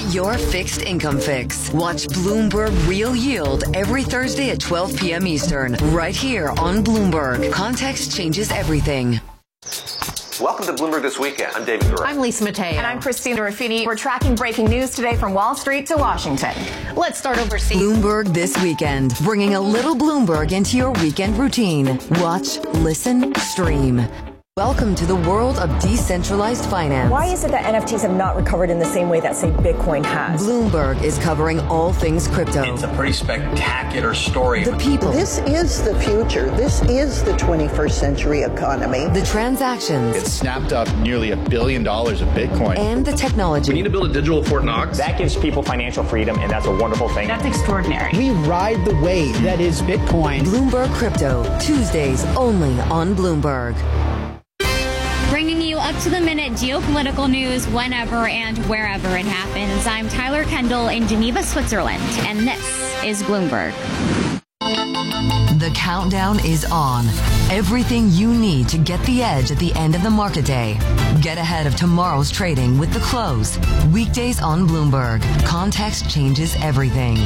your fixed income fix. Watch Bloomberg Real Yield every Thursday at 12 p.m. Eastern, right here on Bloomberg. Context changes everything. Welcome to Bloomberg This Weekend. I'm David Gura. I'm Lisa Mateo. And I'm Christina Ruffini. We're tracking breaking news today from Wall Street to Washington. Let's start overseas. Bloomberg This Weekend, bringing a little Bloomberg into your weekend routine. Watch, listen, stream. Welcome to the world of decentralized finance. Why is it that NFTs have not recovered in the same way that, say, Bitcoin has? Bloomberg is covering all things crypto. It's a pretty spectacular story. The people. This is the future. This is the 21st century economy. The transactions. It snapped up nearly $1 billion of Bitcoin. And the technology. We need to build a digital Fort Knox. That gives people financial freedom, and that's a wonderful thing. That's extraordinary. We ride the wave that is Bitcoin. Bloomberg Crypto, Tuesdays only on Bloomberg. Bringing you up-to-the-minute geopolitical news whenever and wherever it happens. I'm Tyler Kendall in Geneva, Switzerland, and this is Bloomberg. The countdown is on. Everything you need to get the edge at the end of the market day. Get ahead of tomorrow's trading with The Close. Weekdays on Bloomberg. Context changes everything.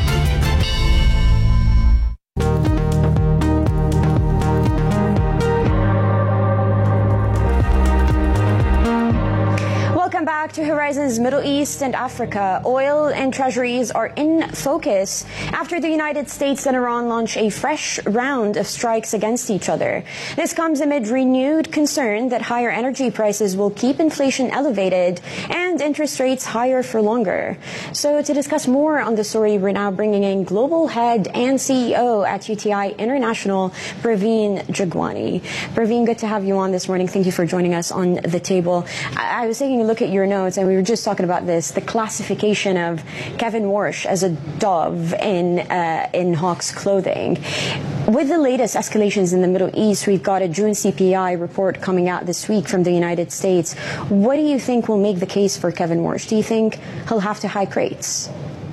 Welcome back to Horizons Middle East and Africa. Oil and treasuries are in focus after the United States and Iran launch a fresh round of strikes against each other. This comes amid renewed concern that higher energy prices will keep inflation elevated and interest rates higher for longer. So to discuss more on the story, we're now bringing in Global Head and CEO at UTI International, Praveen Jagwani. Praveen, good to have you on this morning. Thank you for joining us on the table. I was taking a look at your notes, and we were just talking about this, the classification of Kevin Warsh as a dove in Hawk's clothing. With the latest escalations in the Middle East, we've got a June CPI report coming out this week from the United States. What do you think will make the case for Kevin Warsh? Do you think he'll have to hike rates?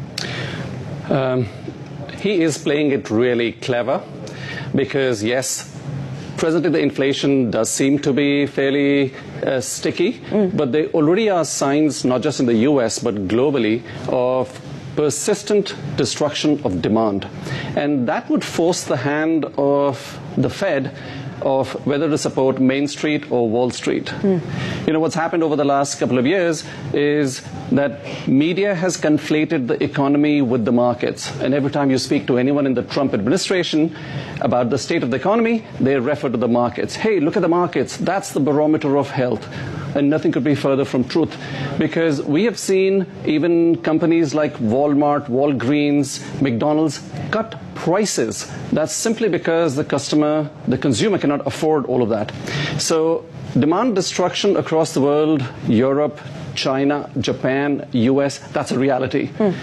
He is playing it really clever because, yes, presently the inflation does seem to be fairly sticky, but there already are signs, not just in the US, but globally, of persistent destruction of demand. And that would force the hand of the Fed of whether to support Main Street or Wall Street. You know, what's happened over the last couple of years is that media has conflated the economy with the markets. And every time you speak to anyone in the Trump administration about the state of the economy, they refer to the markets. Hey, look at the markets. That's the barometer of health. And nothing could be further from truth, because we have seen even companies like Walmart, Walgreens, McDonald's cut prices. That's simply because the consumer cannot afford all of that. So demand destruction across the world, Europe, China, Japan, US, that's a reality.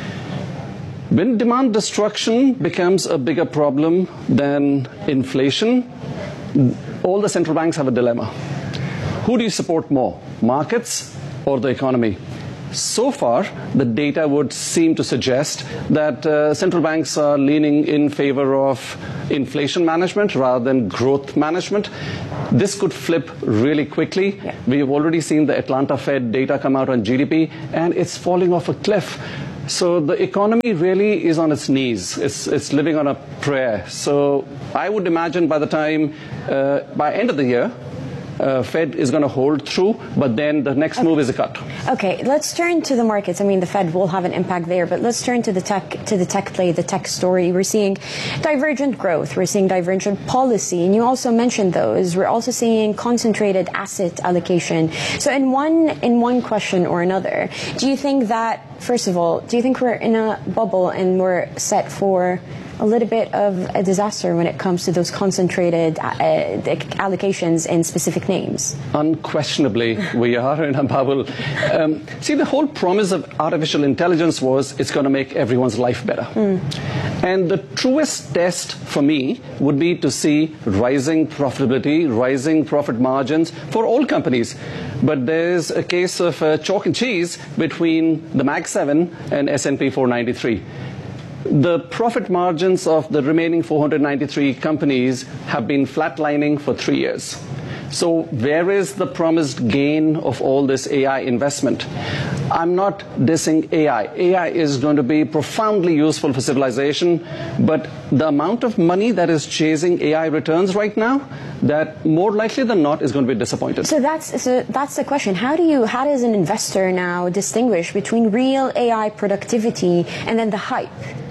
When demand destruction becomes a bigger problem than inflation, all the central banks have a dilemma. Who do you support more, markets or the economy? So far, the data would seem to suggest that central banks are leaning in favor of inflation management rather than growth management. This could flip really quickly. Yeah. We've already seen the Atlanta Fed data come out on GDP, and it's falling off a cliff. So the economy really is on its knees. It's living on a prayer. So I would imagine by the time, by end of the year, Fed is going to hold through, but then the next move is a cut. Okay, let's turn to the markets. I mean, the Fed will have an impact there, but let's turn to the tech play, the tech story. We're seeing divergent growth. We're seeing divergent policy, and you also mentioned those. We're also seeing concentrated asset allocation. So in one question or another, do you think that, first of all, do you think we're in a bubble and we're set for a little bit of a disaster when it comes to those concentrated allocations in specific names? Unquestionably, we are in a bubble. See, the whole promise of artificial intelligence was it's going to make everyone's life better. And the truest test for me would be to see rising profitability, rising profit margins for all companies. But there's a case of chalk and cheese between the Mag 7 and S&P 493. The profit margins of the remaining 493 companies have been flatlining for 3 years. So where is the promised gain of all this AI investment? I'm not dissing AI. AI is going to be profoundly useful for civilization, but the amount of money that is chasing AI returns right now, that more likely than not is going to be disappointed. So that's the question. How does an investor now distinguish between real AI productivity and then the hype?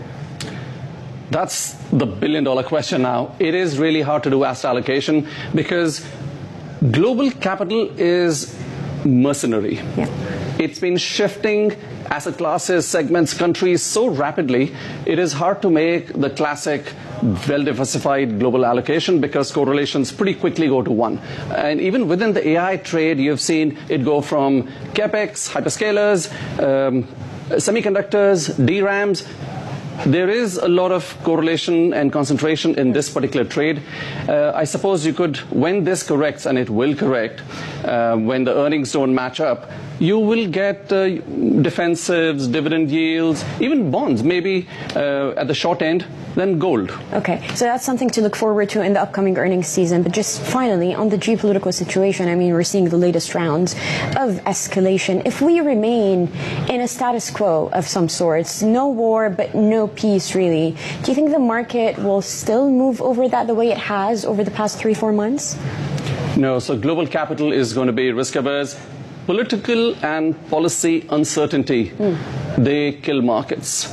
That's the billion-dollar question now. It is really hard to do asset allocation because global capital is mercenary. Yeah. It's been shifting asset classes, segments, countries so rapidly, it is hard to make the classic well-diversified global allocation because correlations pretty quickly go to one. And even within the AI trade, you've seen it go from CapEx, hyperscalers, semiconductors, DRAMs. There is a lot of correlation and concentration in this particular trade. I suppose you could, when this corrects, and it will correct, when the earnings don't match up, you will get defensives, dividend yields, even bonds, maybe at the short end, then gold. Okay, so that's something to look forward to in the upcoming earnings season. But just finally, on the geopolitical situation, I mean, we're seeing the latest rounds of escalation. If we remain in a status quo of some sorts, no war, but no peace, really, do you think the market will still move over that the way it has over the past 3-4 months? No, so global capital is going to be risk averse. Political and policy uncertainty, they kill markets.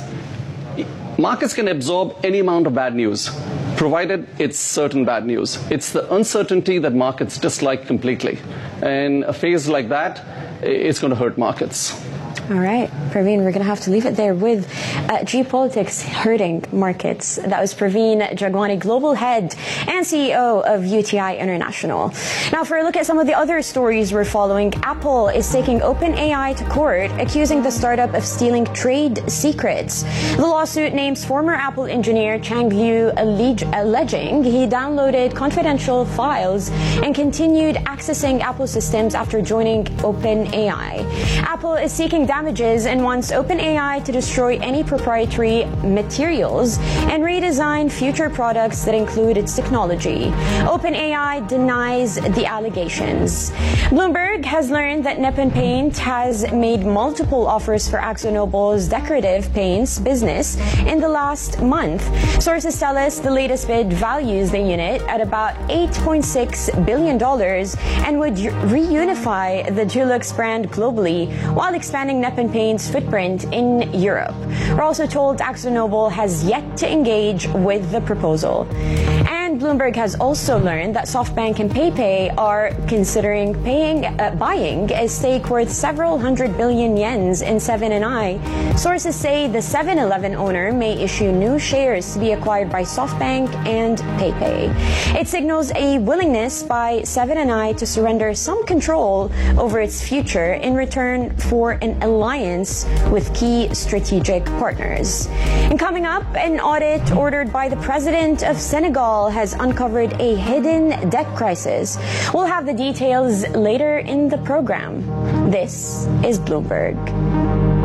Markets can absorb any amount of bad news, provided it's certain bad news. It's the uncertainty that markets dislike completely. And a phase like that, it's going to hurt markets. All right, Praveen, we're going to have to leave it there with geopolitics hurting markets. That was Praveen Jagwani, Global Head and CEO of UTI International. Now, for a look at some of the other stories we're following, Apple is taking OpenAI to court, accusing the startup of stealing trade secrets. The lawsuit names former Apple engineer Chang Liu alleging he downloaded confidential files and continued accessing Apple systems after joining OpenAI. Apple is seeking damages and wants OpenAI to destroy any proprietary materials and redesign future products that include its technology. OpenAI denies the allegations. Bloomberg has learned that Nippon Paint has made multiple offers for AkzoNobel's decorative paints business in the last month. Sources tell us the latest bid values the unit at about $8.6 billion and would reunify the Dulux brand globally while expanding Nippon Paint's footprint in Europe. We're also told AkzoNobel has yet to engage with the proposal. And Bloomberg has also learned that SoftBank and PayPay are considering buying a stake worth several hundred billion yens in 7 & I. Sources say the 7-Eleven owner may issue new shares to be acquired by SoftBank and PayPay. It signals a willingness by 7 & I to surrender some control over its future in return for an alliance with key strategic partners. And coming up, an audit ordered by the president of Senegal has uncovered a hidden debt crisis. We'll have the details later in the program. This is Bloomberg.